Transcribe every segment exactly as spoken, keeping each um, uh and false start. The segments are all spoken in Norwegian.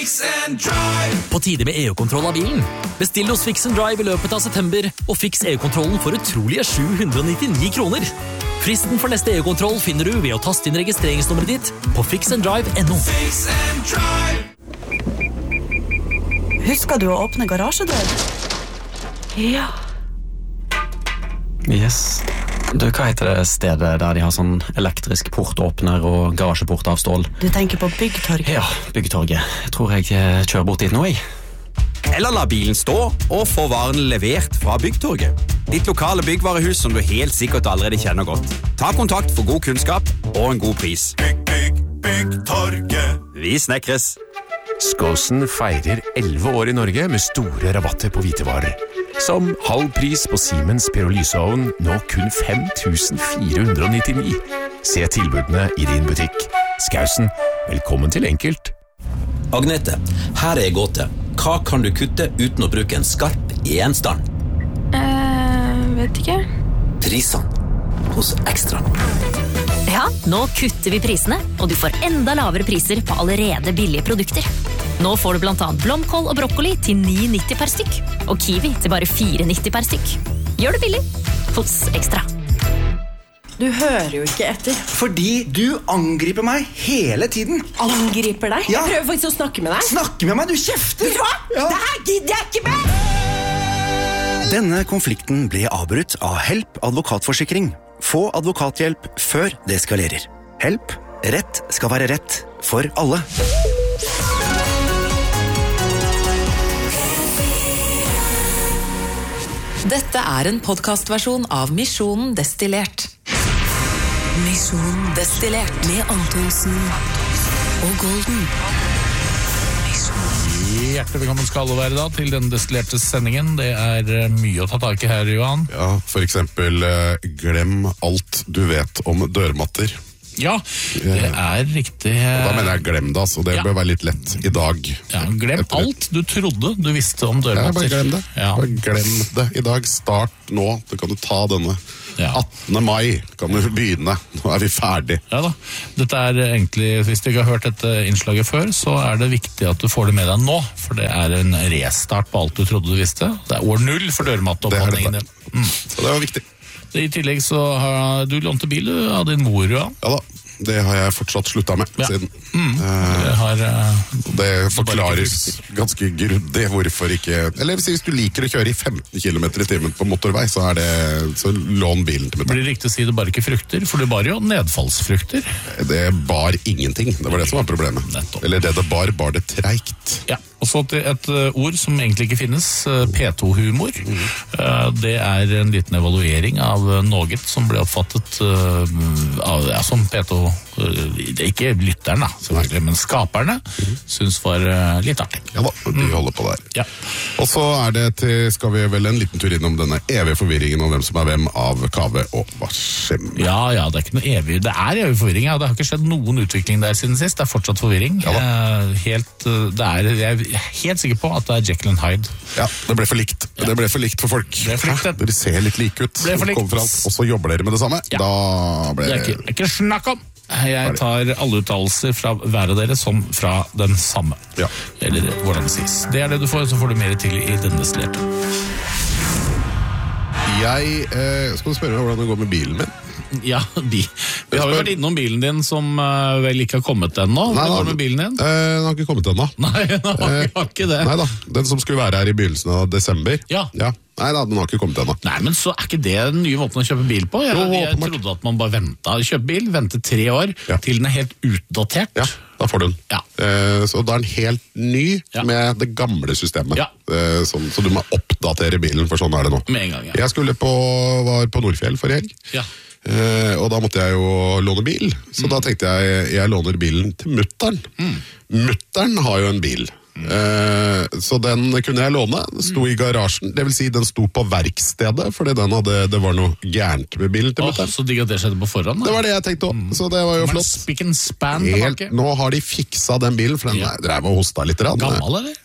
Fix and Drive. På tide med E U-kontroll av bilen. Bestill hos Fix and Drive i løpet av september, og fiks E U-kontrollen for utrolige sju hundre nittini kroner. Fristen for neste E U-kontroll finner du ved å taste inn registreringsnummeret ditt på fix and drive punktum no. Fix and Drive. Husker du å åpne garasjedør? Ja. Yes. Du, hva heter det stedet der de har sånn elektrisk portåpner og garasjeport av stål? Du tenker på Byggtorget? Ja, Byggtorget. Jeg tror jeg kjører bort dit nå, jeg. Eller la bilen stå og få varene levert fra Byggtorget. Ditt lokale byggvarehus som du helt sikkert allerede kjenner godt. Ta kontakt for god kunnskap og en god pris. Bygg, bygg, Byggtorget. Vi snekres. Skåsen feirer elleve år i Norge med store rabatter på hvitevarer. Som halv pris på Siemens Pyrolyseovn, nå kun fem tusen fire hundre nittini. Se tilbudene i din butikk. Skåsen, velkommen til Enkelt. Agnete, her er gåte. Hva kan du kutte uten å bruke en skarp gjenstand? Eh, vet ikke. Prisene hos Ekstra. Ja, nå kutter vi prisene, og du får enda lavere priser på allerede billige produkter. Nå får du blant annet blomkål og brokkoli til ni nitti per stykk, og kiwi til bare fire nitti per stykk. Gjør det billig hos Ekstra. Du hører jo ikke etter. Fordi du angriper meg hele tiden. Angriper deg? Ja. Jeg prøver faktisk å snakke med deg. Snakke med meg, du kjefter. Vet du hva? Ja. Det her gidder jeg ikke med! Denne konflikten ble avbrutt av Help advokatforsikring. Få advokathjelp før det eskalerer. Help. Rett skal være rett for alle. Dette er en podcastversjon av Misjonen Destillert. Misjonen Destillert med Antonsen og Golden. Hjertelig velkommen skal alle være da til den destillerte sendingen. Det er mye å ta tak i her, Johan. Ja, for eksempel glem alt du vet om dørmatter. Ja, det er riktig. Og da mener jeg glem det, altså. Det ja. bør være litt lett i dag. Ja, glem alt du trodde du visste om dørmatter. Ja, bare glem det. Ja. Bare glem det i dag. Start nå. Du kan du ta denne. Ja. attende mai kan du begynne. Nå er vi ferdig. Ja da. Dette er egentlig, hvis du ikke har hørt dette innslaget før, så er det viktig at du får det med deg nå, for det er en restart på alt du trodde du visste. Det er år null for dørmatteopphandlingen din. Mm. Så det var viktig. I tillegg så har du lånt bil av din mor, ja. Ja da. Det har jeg fortsatt sluttet med ja. siden. Mm. Det, har, uh, det forklarer ganske grundig hvorfor ikke... Eller hvis du liker å kjøre i femten kilometer i timen på motorvei, så er det så lån bilen til meg. Blir det riktig å si det bare ikke frukter? For du bar jo nedfallsfrukter. Det bar ingenting. Det var det som var problemet. Nettopp. Eller det det bar, bar det treikt. Ja, og så til et ord som egentlig ikke finnes, P to-humor. Mm. Det er en liten evaluering av Noget som ble oppfattet av, ja, som P to, det er ikke lytteren da, selvfølgelig, men skaperne mm. synes var litt artig. Ja da, de holder på der. Ja. Og så er det til, skal vi vel en liten tur innom denne evige forvirringen om hvem som er hvem av Kaveh og Washem. Ja, ja, det er ikke noe evig, det er evig forvirring, ja. Det har ikke skjedd noen utvikling der siden sist, det er fortsatt forvirring. Ja, helt, det er, jeg er helt sikker på at det er Jekyll and Hyde. Ja, det ble for likt. Ja. Det ble for likt for folk. Det for likt, dere ser litt like ut. Ble for likt. Og så jobber dere med det samme. Ja. Da ble det... er ikke, ikke snakk om. Jeg tar alle uttalelser fra hver av dere som fra den samme. Ja. Eller hvordan det sies. Det er det du får, så får du mer til i denne destillerte. Jeg eh, skal du spørre meg hvordan det går med bilen min? Ja, vi, vi har jo vært innom bilen din som uh, vel ikke har kommet ennå. Hvordan går det med bilen din? Eh, den har ikke kommet ennå. Nei, den har eh, ikke det. Nei da, den som skulle være her i begynnelsen av desember. Ja. Ja. Nei da, den har ikke kommet ennå. Nei, men så er ikke det den nye måten å kjøpe bil på. Jeg, jo, jeg trodde at man bare ventet. Kjøpe bil, vente tre år ja. til den er helt utdatert. Ja, da får du den. Ja. Eh, så da er den helt ny ja. med det gamle systemet. Ja. Eh, sånn, så du må oppdatere bilen, for sånn er det nå. Med en gang, ja. Jeg skulle på, var på Nordfjell for helg. Ja. Uh, og da måtte jeg jo låne bil. Så mm. da tenkte jeg, jeg låner bilen til mutteren. Mm. Mutteren har jo en bil. Mm. Uh, så den kunne jeg låne. Den sto mm. i garasjen. Det vil si, den sto på verkstedet, fordi den hadde, det var noe gærent med bilen til oh, mutteren. Så digg at det skjedde på forhånd? Da. Det var det jeg tenkte også. Mm. Så det var jo flott. Spick and span Helt, nå har de fiksa den bilen, for den ja. drev og hosta litt. Gammel, eller?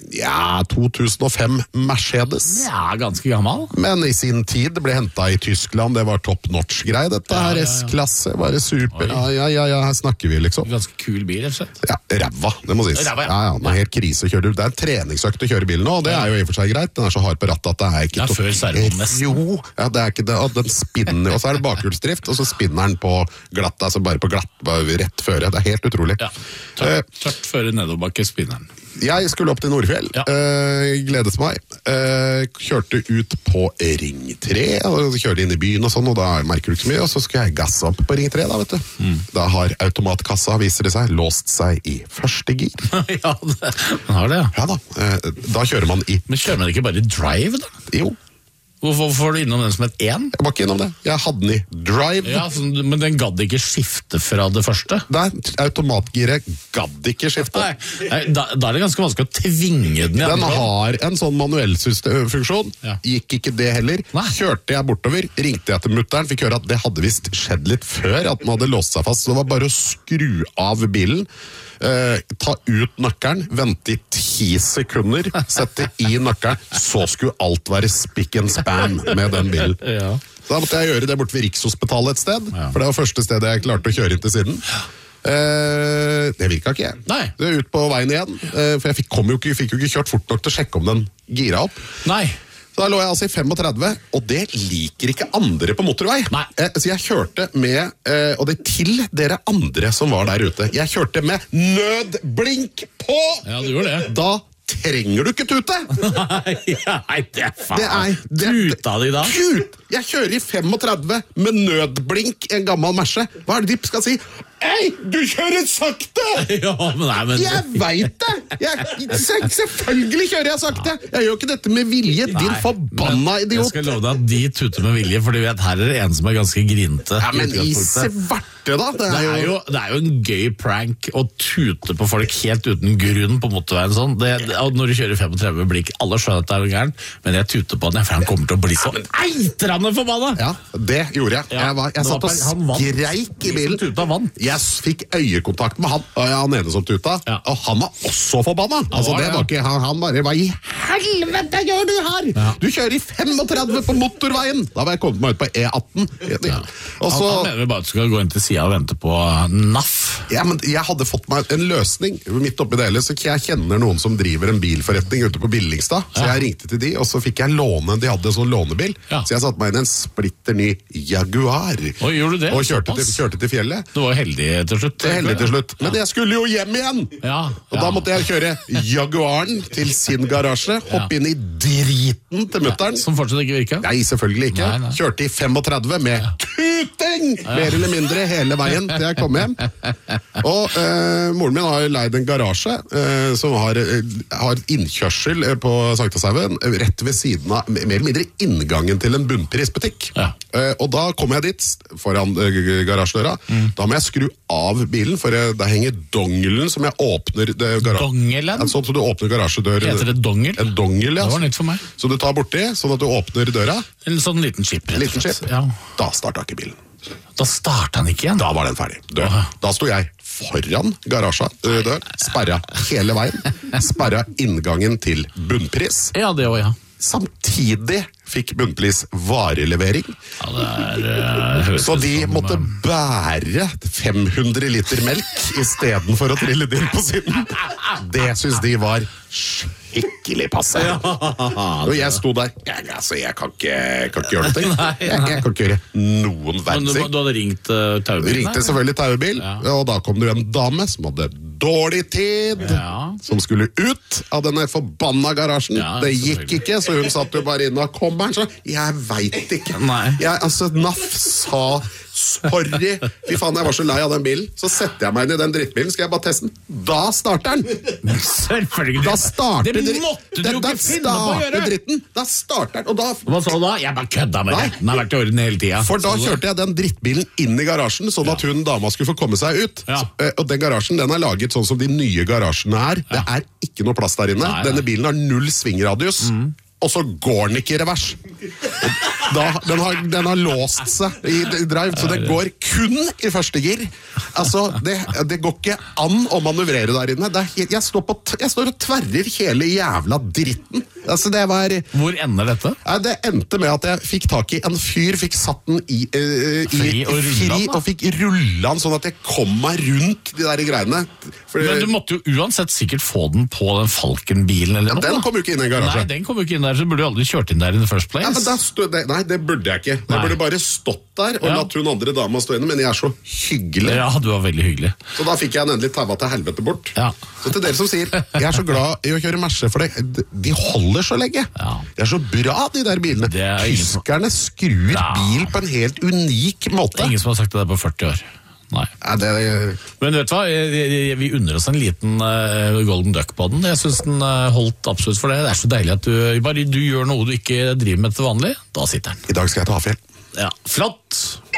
ja, to tusen og fem Mercedes. Ja, ganske gammel. Men i sin tid ble hentet i Tyskland, det var top notch-grei, dette her, Ja, ja, ja. S-klasse, bare super, ja, ja, ja, ja, her snakker vi liksom. Ganske kul bil, rett og slett. Ja, ræva, det må sies. Ræva, ja. Ja, ja, det er helt krise å kjøre. Det er en treningsøkt å kjøre bilen nå, og det er jo i og for seg greit. Den er så hard på rattet at det er ikke... Ja, før servoen nesten. Jo, ja, det er ikke det, og den spinner, og så er det bakhjulsdrift, og så spinner den på glatt, altså bare på glatt, bare rett føre. Det er helt utrolig. Ja, tørt, tørt føre nedoverbakke spinneren. Jeg skulle opp til Nordfjell, Ja. eh, gledet meg, eh, kjørte ut på Ring tre, og kjørte inn i byen og sånn, og da merker du ikke så mye, og så skal jeg gasse opp på Ring tre da, vet du. Mm. Da har automatkassa, viser det seg, låst seg i første gir. Ja, det, den har det, ja. Ja da, eh, da kjører man i... Men kjører man ikke bare i drive, da? Jo. Hvorfor får du innom den som et én? Jeg var ikke innom det. Jeg hadde den i drive. Ja, så, men den gadd ikke skifte fra det første? Nei, automatgiret gadd ikke skifte. Nei, nei, da, da er det ganske vanskelig å tvinge den i Den andre. har en sånn manuell system- funksjon. Ja. Gikk ikke det heller. Nei. Kjørte jeg bortover, ringte jeg til mutteren, fikk høre at det hadde vist skjedd litt før, at den hadde låst seg fast. Så det var bare å skru av bilen, eh, ta ut nøkkelen, vente i ti sekunder, sette i nøkkelen, så skulle alt være spick and span med den bilen. Ja. Så da måtte jeg gjøre det bort ved Rikshospitalet et sted, Ja. for det var første stedet jeg klarte å kjøre inn til siden. Eh, det virka ikke. Nei. Det er ut på veien igjen, eh, for jeg fikk, kom jo ikke, fikk jo ikke kjørt fort nok til å sjekke om den gira opp. Nei. Så da lå jeg altså i femogtredve, og det liker ikke andre på motorvei. Nei. Eh, så jeg kjørte med, eh, og det er til dere andre som var der ute, jeg kjørte med nødblink på! Ja, du gjorde det. Da trenger du ikke tute! Nei, nei, det er faen. Det er, det, Tuta de da? Tut! Jeg kjører i femogtredve med nødblink i en gammel Merse. Hva er det de skal si? Ei, du kjører sakte! Ja, men nei, men... Jeg vet det! Jeg, se- selvfølgelig kjører jeg sakte! Jeg gjør ikke dette med vilje, din Nei, forbanna men Jeg idiot! skal love deg at de tuter med vilje, for du vet, her er det en som er ganske grinte. Ja, men i utgangspunktet. svarte da! Det Det er er, jo... jo, det er jo en gøy prank å tute på folk helt uten grunn på motorveien sånn. Det, det, og når du kjører femogtredve blikk, alle skjønner at det er jo gæren, men jeg tuter på den, for han kommer til å bli så eitrande forbanna! Ja, det gjorde jeg. Ja, Jeg, var, det jeg var satt og per- han vant. skreik i De som bilen. tuta vant. Jeg s- fikk øyekontakt med han, og han ene som tuta, Ja. og han var også forbanna. Altså, var det det, var ja. ikke, han, han bare, hva i helvete gjør du her? Ja. Du kjører i femogtredve på motorveien! Da var jeg kommet meg ut på E atten. Og Han, så... han mener vi bare at du skal gå inn til siden og vente på N A F. Ja, men jeg hadde fått meg en løsning midt oppi det hele, så jeg kjenner noen som driver en bilforretning ute på Billingstad, så Ja. jeg ringte til de, og så fikk jeg låne, de hadde en sånn lånebil, Ja. så jeg satte meg inn i en splitter ny Jaguar, Oi, gjorde du det? og kjørte til, Såpass? kjørte til fjellet. Du var heldig til slutt. Det er heldig til slutt, men jeg skulle jo hjem igjen! Ja, Og da ja. måtte jeg kjøre Jaguaren til sin garasje, hoppe inn i driten til mutteren. Som fortsatt ikke virker? Nei, selvfølgelig ikke. Nei, nei. Kjørte i femogtredve med tuting! Mer eller mindre hele veien til jeg kom hjem. Og eh, moren min har leid en garasje eh, som har, eh, har innkjørsel eh, på Sankthanshaugen, eh, rett ved siden av, mer eller mindre inngangen til en bunnprisbutikk. Ja. Eh, og da kommer jeg dit, foran eh, garasjedøra. Mm. Da må jeg skru av bilen, for eh, der henger dongelen som jeg åpner det gara- Dongelen? Ja, sånn som du åpner garasjedør. Heter det dongel? En dongel, ja. Det var nytt for meg. Så du tar borti, sånn at du åpner døra. En sånn liten chip. rett og Liten slett. chip. Ja. Da starta ikke bilen. Da starta han ikke igjen. Da var den ferdig. Død. Aha. Da sto jeg foran garasja, ø, dør, sperra hele veien, sperra inngangen til bunnpris. Ja, det også, ja. Samtidig fikk bunnpris varelevering, Ja, det er, eh, høres så ut de som, måtte eh, bære fem hundre liter melk i stedet for å trille det inn på siden. Det synes de var skikkelig passe. Og jeg sto der, jeg, altså, jeg kan ikke, kan ikke gjøre noe. Nei, Jeg, jeg kan ikke gjøre noen Men du, verdens ting. du hadde ringt uh, taubilen? Ringte selvfølgelig taubil, Ja. og da kom det jo en dame som hadde dårlig tid, Ja. som skulle ut av denne forbanna garasjen. Ja, det gikk selvfølgelig. ikke, så hun satt jo bare inne og kom her, så jeg vet ikke. Nei. Jeg, altså, N A F sa sorry. Fy faen, jeg var så lei av den bilen. Så setter jeg meg inn i den drittbilen, skal jeg bare teste den. Da starter den! Selvfølgelig. Da starter det dri- måtte du da- jo da ikke finne på å starter gjøre! dritten. Da starter den, og da Hva sa du da? Jeg bare kødda med Nei. det. Den har vært i orden hele tida. For da kjørte jeg den drittbilen inn i garasjen, sånn at hun dama skulle få komme seg ut. Ja. Så, eh, og den garasjen den er laget sånn som de nye garasjene er. Det er ikke noe plass der inne. Nei, nei. Denne bilen har null svingradius, og så går den ikke i revers. Og, Da, den, har, den har låst seg i, i drive, så det går kun i første gir. Altså, det, det går ikke an å manøvrere der inne. Det er, helt- jeg, står på, t- jeg står og tverrer hele jævla dritten. Altså, det var... Hvor ender dette? Ja, det endte med at jeg fikk tak i en fyr, fikk satt den i, uh, i Fri og rulla fri, den, da? og fikk rulla den sånn at jeg kom meg rundt de der greiene. Fordi, Men du måtte jo uansett sikkert få den på den Falken-bilen eller ja, noe. den da. kom jo ikke inn i en garasje. Nei, den kom jo ikke inn der, så burde du aldri kjørt inn der in the first place. Ja, men da stod det, nei, det burde jeg ikke. Jeg Nei. burde bare stått der og Ja. latt hun andre dama stå inne, men jeg er så hyggelig. Ja, du var veldig hyggelig. Så da fikk jeg den endelig taua til helvete bort. Ja. Så til dere som sier, jeg er så glad i å kjøre Merce, for det, de holder så lenge. Ja. De er så bra, de der bilene. Det er ingen som- Tyskerne skrur Ja. bil på en helt unik Det måte. er ingen som har sagt det der på førti år. Nei. Ja, det, Men vet du hva, Jeg- jeg- vi unner oss en liten uh, Golden Duck på den. Jeg synes den uh, holdt absolutt for det. Det er så deilig at du, bare du gjør noe du ikke driver med til vanlig, da sitter den. I dag skal jeg til Hafjell. Ja, flott!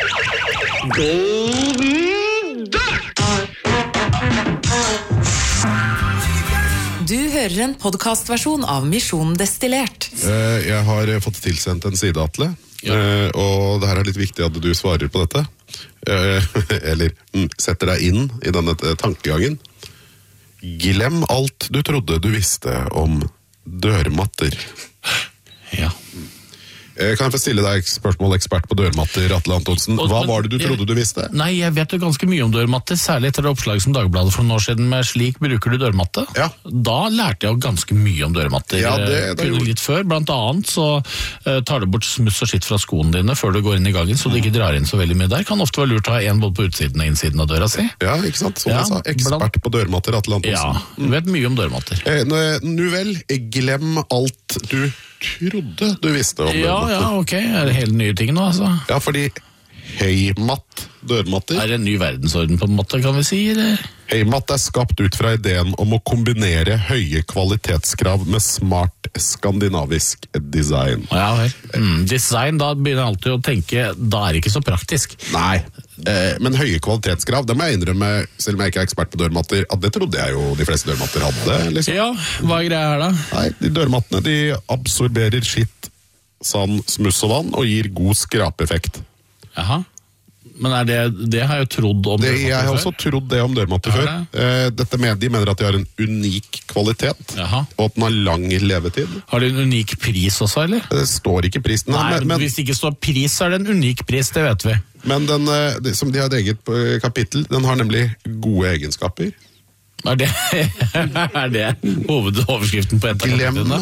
Du hører en podcastversjon av Misjon Destillert. Eh, Jeg har eh, fått tilsendt en side, Atle. Eh, Og det her er litt viktig at du svarer på dette. Eh, Eller mm, setter deg inn i denne eh, tankegangen. Glem alt du trodde du visste om dørmatter. Ja. Eh, Kan jeg få stille deg et spørsmål, ekspert på dørmatter, Atle Antonsen? Og- Hva men- var det du trodde du visste? Nei, jeg vet jo ganske mye om dørmatter, særlig etter det oppslaget som Dagbladet for noen år siden med «Slik bruker du dørmatte». Ja. Da lærte jeg jo ganske mye om dørmatter. Ja, det- Eh, det kunne gjorde- litt før. Blant annet så eh, tar du bort smuss og skitt fra skoene dine før du går inn i gangen, så du ikke drar inn så veldig mye der. Kan ofte være lurt å ha en både på utsiden og innsiden av døra si. Ja, ikke sant? Som Ja, jeg sa, ekspert på dørmatter, Atle Antonsen. Ja, du vet mye om dørmatter. Eh, nå- Nu vel, glem alt du trodde du visste om Ja, dørmatter. ja, ok. Er det hele nye ting nå, altså? Ja, fordi høymatt dørmatter Er det en ny verdensorden på en måte, kan vi si, eller? Høymatt er skapt ut fra ideen om å kombinere høye kvalitetskrav med smart skandinavisk design. Ja vel. Mm, design, da begynner jeg alltid å tenke, da er det ikke så praktisk. Nei, eh, men høye kvalitetskrav, det må jeg innrømme, selv om jeg ikke er ekspert på dørmatter, at det trodde jeg jo de fleste dørmatter hadde. Liksom. Ja, hva er greia her da? Nei, de dørmattene de absorberer skitt, sand, smuss og vann, og gir god skrapeffekt. Jaha. Men er det, det har jeg jo trodd om Det, dørmatter jeg har før. også trodd det om dørmatter Ja, før. Eh, Dette med, de mener at de har en unik kvalitet, Jaha. og at den har lang levetid. Har de en unik pris også, eller? Det står ikke prisen, Nei, men, men, hvis det ikke står pris, så er det en unik pris, det vet vi. men den, eh, det- som de har et eget eh, kapittel, den har nemlig gode egenskaper. Er det, er det hovedoverskriften på et av Glem kapitlene?